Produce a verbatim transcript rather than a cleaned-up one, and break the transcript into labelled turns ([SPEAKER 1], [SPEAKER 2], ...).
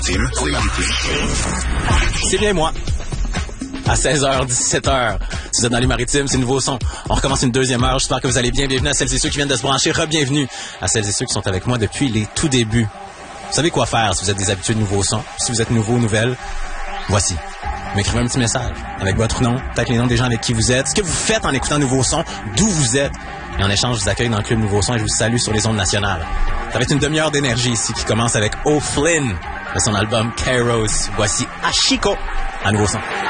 [SPEAKER 1] C'est bien moi. À seize heures, dix-sept heures, si vous êtes dans les maritimes, c'est Nouveau Son. On recommence une deuxième heure. J'espère que vous allez bien. Bienvenue à celles et ceux qui viennent de se brancher. Re-bienvenue à celles et ceux qui sont avec moi depuis les tout débuts. Vous savez quoi faire si vous êtes des habitués de Nouveau Son. Si vous êtes nouveau ou nouvelle, voici. Vous m'écrivez un petit message avec votre nom, peut-être les noms des gens avec qui vous êtes, ce que vous faites en écoutant Nouveau Son, d'où vous êtes. Et en échange, je vous accueille dans le club Nouveau Son et je vous salue sur les ondes nationales. Ça va être une demi-heure d'énergie ici qui commence avec O'Flynn de son album Kairos. Voici Ashiko à Nouveau Son.